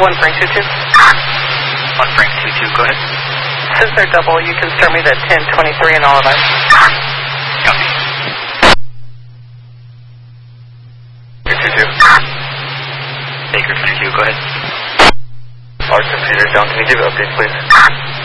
1 Frank 22. 1 Frank 22, go ahead. Sister double, you can start me at 1023 and all of us. Copy. 22. Baker 22, go ahead. Our computers down. Can you give updates, please?